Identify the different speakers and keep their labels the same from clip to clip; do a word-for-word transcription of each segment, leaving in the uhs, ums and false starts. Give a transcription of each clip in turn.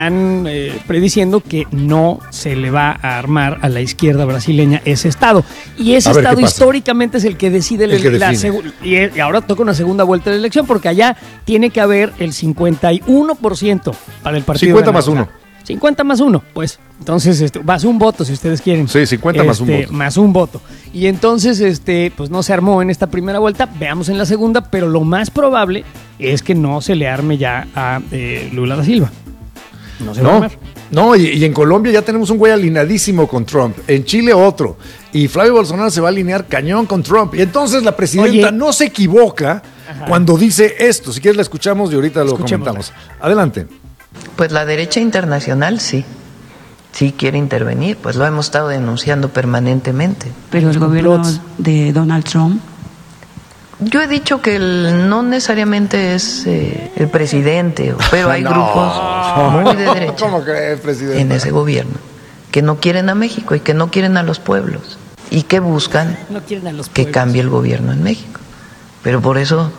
Speaker 1: están eh, prediciendo que no se le va a armar a la izquierda brasileña ese estado. Y ese
Speaker 2: ver,
Speaker 1: estado históricamente es el que decide
Speaker 2: el que
Speaker 1: la segu- y, y ahora toca una segunda vuelta de la elección, porque allá tiene que haber el cincuenta y uno por ciento para el partido.
Speaker 2: cincuenta más uno.
Speaker 1: cincuenta más uno, pues. Entonces, este, más un voto, si ustedes quieren.
Speaker 2: Sí, cincuenta más un
Speaker 1: Este,
Speaker 2: voto.
Speaker 1: Más un voto. Y entonces, este, pues no se armó en esta primera vuelta. Veamos en la segunda, pero lo más probable es que no se le arme ya a eh, Lula da Silva. No se va a
Speaker 2: No,
Speaker 1: armar.
Speaker 2: no y, y en Colombia ya tenemos un güey alineadísimo con Trump. En Chile otro. Y Flavio Bolsonaro se va a alinear cañón con Trump. Y entonces la presidenta
Speaker 1: Oye.
Speaker 2: no se equivoca
Speaker 1: Ajá.
Speaker 2: cuando dice esto. Si quieres la escuchamos y ahorita lo
Speaker 1: Escuchémosla.
Speaker 2: comentamos. Adelante.
Speaker 3: Pues la derecha internacional sí, sí quiere intervenir, pues lo hemos estado denunciando permanentemente.
Speaker 4: Pero el gobierno de Donald Trump.
Speaker 3: Yo he dicho que el, no necesariamente es eh, el presidente, pero hay
Speaker 2: No.
Speaker 3: grupos muy de derecha
Speaker 2: ¿Cómo crees, presidente?
Speaker 3: en ese gobierno que no quieren a México y que no quieren a los pueblos y que buscan
Speaker 1: No quieren a los
Speaker 3: que
Speaker 1: pueblos.
Speaker 3: cambie el gobierno en México. Pero por eso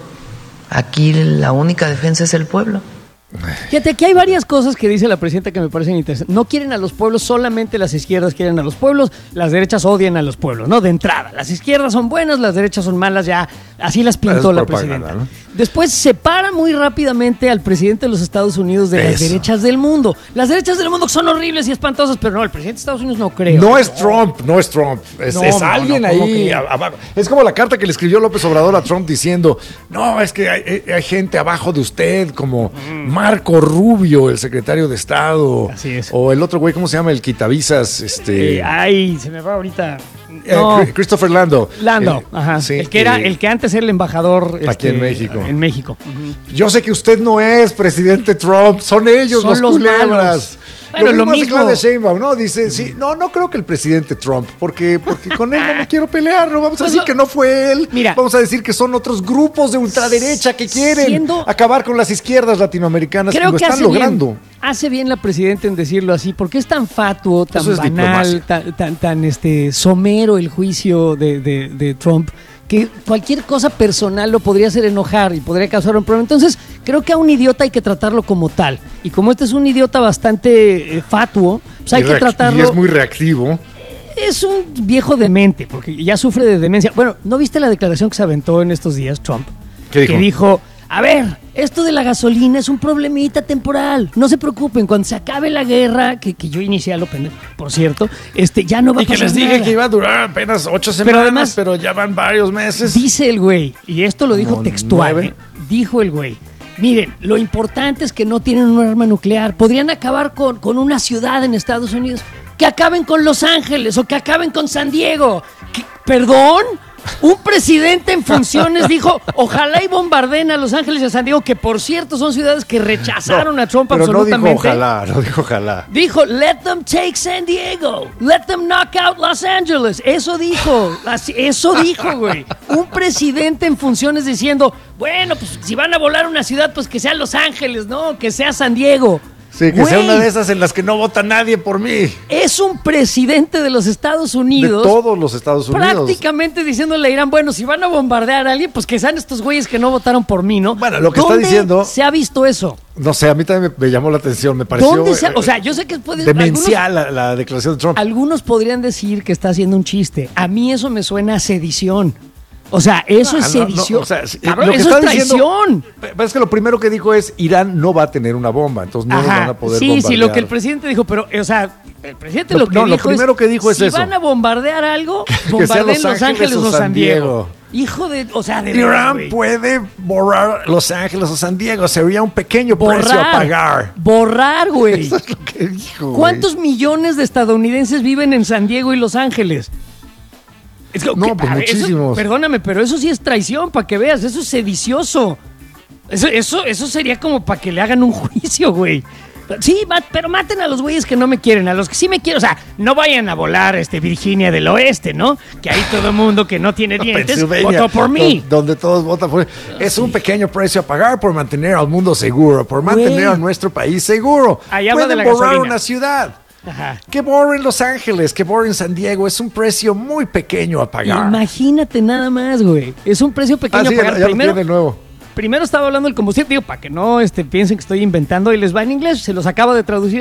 Speaker 3: aquí la única defensa es el pueblo.
Speaker 1: Fíjate, aquí hay varias cosas que dice la presidenta que me parecen interesantes. No quieren a los pueblos, solamente las izquierdas quieren a los pueblos, las derechas odian a los pueblos, ¿no? De entrada, las izquierdas son buenas, las derechas son malas, ya así las pintó
Speaker 2: Es
Speaker 1: la
Speaker 2: propaganda,
Speaker 1: presidenta.
Speaker 2: ¿no?
Speaker 1: Después separa muy rápidamente al presidente de los Estados Unidos de las
Speaker 2: Eso.
Speaker 1: derechas del mundo. Las derechas del mundo son horribles y espantosas, pero no, el presidente de Estados Unidos no creo.
Speaker 2: No es Trump, no es Trump, es,
Speaker 1: No,
Speaker 2: es
Speaker 1: no,
Speaker 2: alguien
Speaker 1: no, ¿cómo
Speaker 2: ahí
Speaker 1: creen?
Speaker 2: a- abajo. Es como la carta que le escribió López Obrador a Trump diciendo, no, es que hay, hay gente abajo de usted como Marco Rubio, el secretario de Estado.
Speaker 1: Así es.
Speaker 2: O el otro güey, ¿cómo se llama? El quitavisas, este...
Speaker 1: Eh, ay, se me va ahorita.
Speaker 2: eh,
Speaker 1: No.
Speaker 2: Cri- Christopher Lando.
Speaker 1: Lando,
Speaker 2: El-
Speaker 1: ajá.
Speaker 2: sí,
Speaker 1: el que era,
Speaker 2: eh,
Speaker 1: el que antes era el embajador
Speaker 2: Aquí en México.
Speaker 1: En México.
Speaker 2: Yo sé que usted no es presidente Trump, son ellos
Speaker 1: Son
Speaker 2: los,
Speaker 1: los
Speaker 2: culebras.
Speaker 1: malos. Bueno,
Speaker 2: lo
Speaker 1: lo
Speaker 2: mismo hace
Speaker 1: mismo.
Speaker 2: Claudia Sheinbaum, ¿no? Dice, sí, no, no creo que el presidente Trump, porque, porque con él no me quiero pelear, no vamos a
Speaker 1: Pues
Speaker 2: decir
Speaker 1: lo-
Speaker 2: que no fue él,
Speaker 1: Mira.
Speaker 2: vamos a decir que son otros grupos de ultraderecha que quieren
Speaker 1: Siendo-
Speaker 2: acabar con las izquierdas latinoamericanas y
Speaker 1: Creo
Speaker 2: lo
Speaker 1: que
Speaker 2: están
Speaker 1: hace
Speaker 2: logrando.
Speaker 1: bien, hace bien la presidenta en decirlo así, porque es tan fatuo, tan
Speaker 2: Eso es
Speaker 1: banal,
Speaker 2: diplomacia.
Speaker 1: tan, tan, tan, este, somero el juicio de, de- de Trump, que cualquier cosa personal lo podría hacer enojar y podría causar un problema. Entonces, creo que a un idiota hay que tratarlo como tal. Y como este es un idiota bastante eh, fatuo, pues hay
Speaker 2: Y
Speaker 1: que
Speaker 2: reac-
Speaker 1: tratarlo...
Speaker 2: Y es muy reactivo.
Speaker 1: Es un viejo demente, porque ya sufre de demencia. Bueno, ¿no viste la declaración que se aventó en estos días Trump?
Speaker 2: ¿Qué dijo?
Speaker 1: Que dijo, a ver, esto de la gasolina es un problemita temporal. No se preocupen, cuando se acabe la guerra, que, que yo inicié a lo pendejo, por cierto, este, ya no va
Speaker 2: Y
Speaker 1: a
Speaker 2: que
Speaker 1: pasar
Speaker 2: les dije
Speaker 1: nada.
Speaker 2: que iba a durar apenas ocho
Speaker 1: Pero
Speaker 2: semanas,
Speaker 1: además-
Speaker 2: pero ya van varios meses.
Speaker 1: Dice el güey, y esto lo dijo
Speaker 2: Como
Speaker 1: textual,
Speaker 2: nueve.
Speaker 1: ¿eh? Dijo el güey, miren, lo importante es que no tienen un arma nuclear. Podrían acabar con, con una ciudad en Estados Unidos. Que acaben con Los Ángeles o que acaben con San Diego. ¿Qué? ¿Perdón? Un presidente en funciones dijo, ojalá y bombardeen a Los Ángeles y a San Diego, que por cierto son ciudades que rechazaron a Trump
Speaker 2: pero
Speaker 1: absolutamente.
Speaker 2: no dijo ojalá, no dijo ojalá.
Speaker 1: Dijo, let them take San Diego, let them knock out Los Angeles. Eso dijo, así- eso dijo, güey. Un presidente en funciones diciendo, bueno, pues si van a volar una ciudad, pues que sea Los Ángeles, ¿no? Que sea San Diego.
Speaker 2: Sí, que sea
Speaker 1: Güey,
Speaker 2: una de esas en las que no vota nadie por mí.
Speaker 1: Es un presidente de los Estados
Speaker 2: De
Speaker 1: Unidos.
Speaker 2: todos los Estados Unidos.
Speaker 1: Prácticamente diciéndole a Irán, bueno, si van a bombardear a alguien, pues que sean estos güeyes que no votaron por mí, ¿no?
Speaker 2: Bueno, lo que está
Speaker 1: ¿Dónde
Speaker 2: diciendo-
Speaker 1: se ha visto eso?
Speaker 2: No sé, a mí también me, me llamó la atención, me pareció
Speaker 1: ¿Dónde se ha-
Speaker 2: eh,
Speaker 1: o sea, yo sé que puede...
Speaker 2: demencial la, la declaración de Trump.
Speaker 1: Algunos podrían decir que está haciendo un chiste. A mí eso me suena a sedición. O sea, eso
Speaker 2: Ah,
Speaker 1: es
Speaker 2: no, no,
Speaker 1: sedición.
Speaker 2: o sea, sí,
Speaker 1: Cabrón,
Speaker 2: lo que
Speaker 1: eso
Speaker 2: está
Speaker 1: es
Speaker 2: diciendo-
Speaker 1: traición.
Speaker 2: Pero es que lo primero que dijo es Irán no va a tener una bomba, entonces no nos van
Speaker 1: Ajá,
Speaker 2: a poder
Speaker 1: sí,
Speaker 2: bombardear.
Speaker 1: sí, lo que el presidente dijo, pero, eh, o sea, el presidente
Speaker 2: Lo-
Speaker 1: lo que
Speaker 2: no, lo
Speaker 1: dijo
Speaker 2: primero que dijo es
Speaker 1: si
Speaker 2: eso.
Speaker 1: van a bombardear algo,
Speaker 2: sea
Speaker 1: bombardeen
Speaker 2: Los
Speaker 1: Los Ángeles o San Diego.
Speaker 2: Diego.
Speaker 1: Hijo de, o sea, de veras,
Speaker 2: Irán
Speaker 1: güey.
Speaker 2: puede borrar Los Ángeles o San Diego, sería un pequeño precio a pagar.
Speaker 1: Borrar, güey.
Speaker 2: Eso es lo que dijo. güey.
Speaker 1: ¿Cuántos millones de estadounidenses viven en San Diego y Los Ángeles? Es que,
Speaker 2: No,
Speaker 1: que-
Speaker 2: pues
Speaker 1: a ver, eso-
Speaker 2: muchísimos.
Speaker 1: perdóname, pero eso sí es traición, para que veas. Eso es sedicioso. Eso, eso, eso sería como para que le hagan un juicio, güey. Sí, ma- pero maten a los güeyes que no me quieren, a los que sí me quieren. O sea, no vayan a volar este Virginia del Oeste, ¿no? Que ahí todo el mundo que no tiene dientes
Speaker 2: Pennsylvania,
Speaker 1: votó por mí.
Speaker 2: don- Donde todos votan por Es un pequeño precio a pagar por mantener al mundo seguro, por mantener
Speaker 1: Güey.
Speaker 2: a nuestro país seguro.
Speaker 1: Ahí habla
Speaker 2: Pueden
Speaker 1: de la
Speaker 2: borrar
Speaker 1: gasolina.
Speaker 2: una ciudad.
Speaker 1: Ajá.
Speaker 2: Que borren Los Ángeles, que borren San Diego. Es un precio muy pequeño a pagar.
Speaker 1: Imagínate nada más, güey. Es un precio pequeño
Speaker 2: Ah, sí,
Speaker 1: a pagar.
Speaker 2: ya, ya lo
Speaker 1: Primero,
Speaker 2: tiene de nuevo.
Speaker 1: primero estaba hablando del combustible, digo, para que no este, piensen que estoy inventando y les va en inglés, se los acabo de traducir